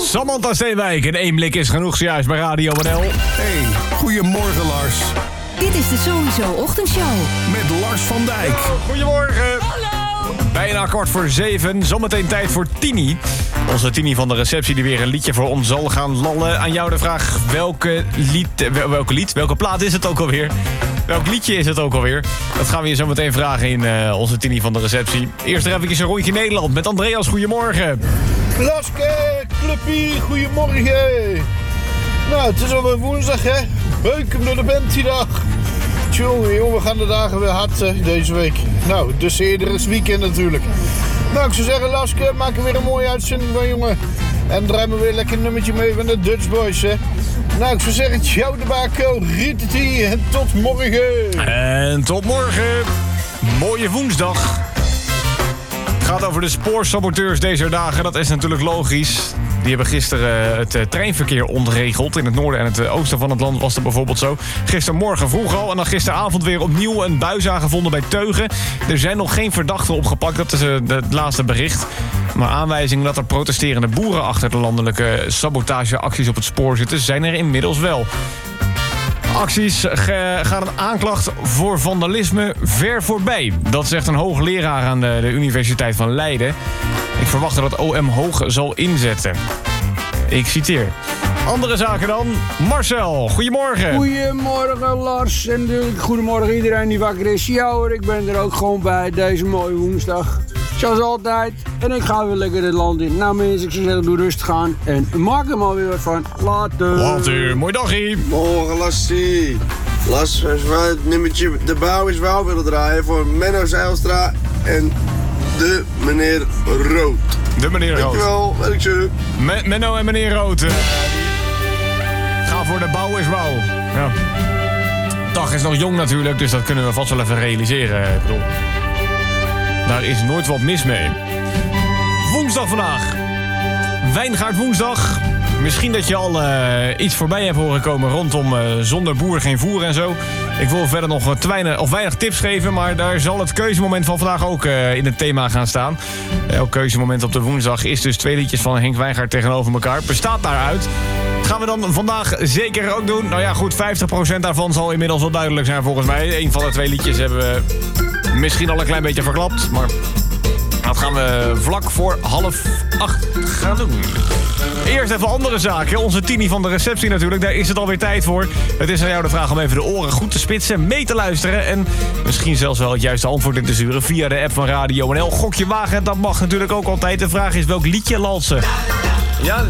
Samantha Steenwijk en 1 blik is genoeg zojuist bij Radio NL. Hey, goedemorgen Lars. Dit is de Sowieso Ochtendshow. Met Lars van Dijk. Goedemorgen. Hallo. Bijna 6:15, zometeen tijd voor Tini. Onze Tini van de receptie die weer een liedje voor ons zal gaan lallen. Aan jou de vraag, welke plaat is het ook alweer? Welk liedje is het ook alweer? Dat gaan we je zo meteen vragen in onze Tini van de receptie. Eerst er even een rondje Nederland met Andreas. Goedemorgen. Laske, Cluppie, goedemorgen. Nou, het is alweer woensdag, hè? Beuken door de band die dag. Jongen, we gaan de dagen weer hard deze week. Nou, dus eerder is weekend natuurlijk. Nou, ik zou zeggen, Laske, maak er weer een mooie uitzending van, jongen. En draai me weer lekker een nummertje mee van de Dutch Boys, hè. Nou, ik zou zeggen, ciao de bako, rititi en tot morgen. En tot morgen. Mooie woensdag. Het gaat over de spoorsaboteurs deze dagen. Dat is natuurlijk logisch. Die hebben gisteren het treinverkeer ontregeld. In het noorden en het oosten van het land was dat bijvoorbeeld zo. Gistermorgen vroeg al en dan gisteravond weer opnieuw een buis aangevonden bij Teugen. Er zijn nog geen verdachten opgepakt, dat is het laatste bericht. Maar aanwijzingen dat er protesterende boeren achter de landelijke sabotageacties op het spoor zitten, zijn er inmiddels wel. Acties gaan een aanklacht voor vandalisme ver voorbij. Dat zegt een hoogleraar aan de Universiteit van Leiden. Ik verwacht dat OM hoog zal inzetten. Ik citeer. Andere zaken dan. Marcel, goedemorgen. Goedemorgen Lars en natuurlijk goedemorgen iedereen die wakker is. Ja hoor, ik ben er ook gewoon bij deze mooie woensdag. Zoals altijd. En ik ga weer lekker het land in. Nou mensen, ik zou zeggen doe rustig aan. En maak er maar weer wat van. Later. Mooi dagje. Morgen Lassie. Las, als wij het nummertje De Bouw is Wauw willen draaien voor Menno Zijlstra en de meneer Rood. De meneer Rood. Dankjewel, werk zo. Menno en meneer Rood. Ga voor De Bouw is Wauw. Ja. De dag is nog jong natuurlijk, dus dat kunnen we vast wel even realiseren. Ik bedoel, daar is nooit wat mis mee. Woensdag vandaag. Wijngaard woensdag. Misschien dat je al iets voorbij hebt horen komen rondom zonder boer geen voer en zo. Ik wil verder nog weinig tips geven, maar daar zal het keuzemoment van vandaag ook in het thema gaan staan. Elk keuzemoment op de woensdag is dus 2 liedjes van Henk Wijngaard tegenover elkaar. Bestaat daaruit. Dat gaan we dan vandaag zeker ook doen. Nou ja, goed, 50% daarvan zal inmiddels wel duidelijk zijn volgens mij. Een van de 2 liedjes hebben we misschien al een klein beetje verklapt, maar dat gaan we vlak voor 7:30 gaan doen. Eerst even andere zaken. Onze Tini van de receptie natuurlijk. Daar is het alweer tijd voor. Het is aan jou de vraag om even de oren goed te spitsen, mee te luisteren en misschien zelfs wel het juiste antwoord in te sturen via de app van Radio NL. Gokje wagen, dat mag natuurlijk ook altijd. De vraag is welk liedje lalsen. Ja,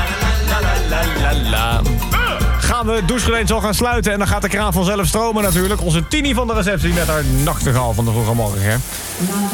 la. Gaan we het douchegeleens al gaan sluiten en dan gaat de kraan vanzelf stromen natuurlijk. Onze Tini van de receptie met haar nachtegaal van de vroege morgen. Hè?